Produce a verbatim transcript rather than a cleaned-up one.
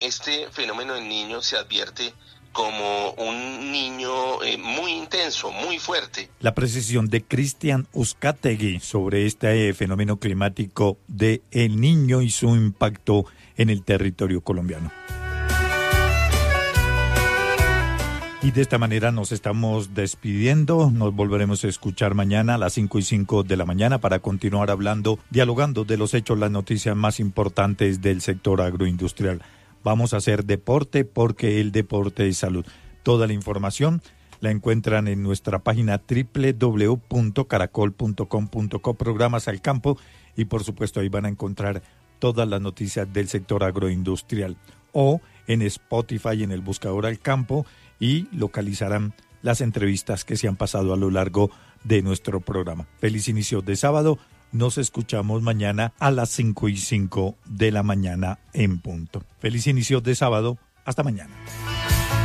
este fenómeno del niño se advierte como un niño eh, muy intenso, muy fuerte. La precisión de Cristian Uzcategui sobre este eh, fenómeno climático de El Niño y su impacto en el territorio colombiano. Y de esta manera nos estamos despidiendo. Nos volveremos a escuchar mañana a las cinco y cinco de la mañana para continuar hablando, dialogando de los hechos, las noticias más importantes del sector agroindustrial. Vamos a hacer deporte porque el deporte es salud. Toda la información la encuentran en nuestra página doble u doble u doble u punto caracol punto com punto co, programas al campo, y por supuesto ahí van a encontrar todas las noticias del sector agroindustrial, o en Spotify en el buscador al campo, y localizarán las entrevistas que se han pasado a lo largo de nuestro programa. Feliz inicio de sábado. Nos escuchamos mañana a las cinco y cinco de la mañana en punto. Feliz inicio de sábado. Hasta mañana.